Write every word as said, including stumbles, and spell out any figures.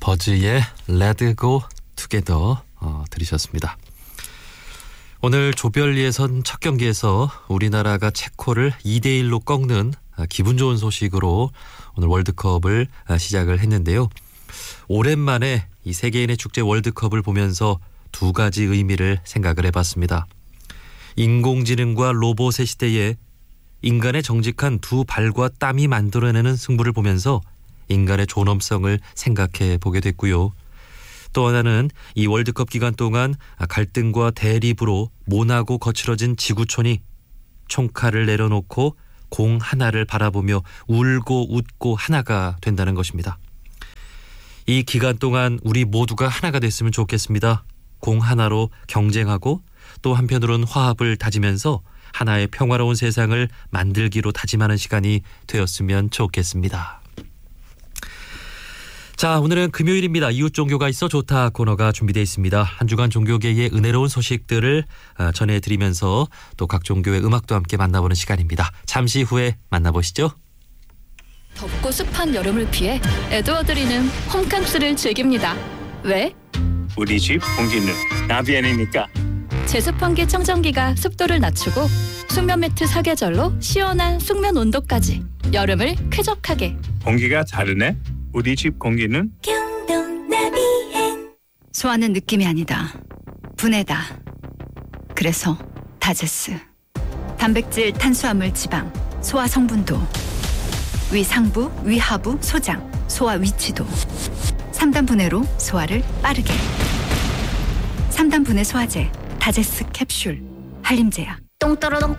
버즈의 Let's Go Together 어, 들으셨습니다. 오늘 조별 예선 첫 경기에서 우리나라가 체코를 이 대 일로 꺾는 기분 좋은 소식으로 오늘 월드컵을 시작을 했는데요. 오랜만에 이 세계인의 축제 월드컵을 보면서 두 가지 의미를 생각을 해봤습니다. 인공지능과 로봇의 시대에 인간의 정직한 두 발과 땀이 만들어내는 승부를 보면서 인간의 존엄성을 생각해 보게 됐고요. 또 하나는 이 월드컵 기간 동안 갈등과 대립으로 모나고 거칠어진 지구촌이 총칼을 내려놓고 공 하나를 바라보며 울고 웃고 하나가 된다는 것입니다. 이 기간 동안 우리 모두가 하나가 됐으면 좋겠습니다. 공 하나로 경쟁하고 또 한편으로는 화합을 다지면서 하나의 평화로운 세상을 만들기로 다짐하는 시간이 되었으면 좋겠습니다. 자, 오늘은 금요일입니다. 이웃 종교가 있어 좋다 코너가 준비되어 있습니다. 한 주간 종교계의 은혜로운 소식들을 전해드리면서 또 각 종교의 음악도 함께 만나보는 시간입니다. 잠시 후에 만나보시죠. 덥고 습한 여름을 피해 에드워드리는 홈캉스를 즐깁니다. 왜? 우리 집 공기는 나비엔이니까. 제습환기 청정기가 습도를 낮추고 숙면 매트 사계절로 시원한 숙면 온도까지 여름을 쾌적하게. 공기가 다르네. 우리 집 공기는 소화는 느낌이 아니다. 분해다. 그래서 다제스. 단백질, 탄수화물, 지방, 소화 성분도, 위상부, 위하부, 소장, 소화 위치도 삼 단 분해로 소화를 빠르게. 삼 단 분해 소화제 다제스 캡슐 한림제약. 똥 떨어덩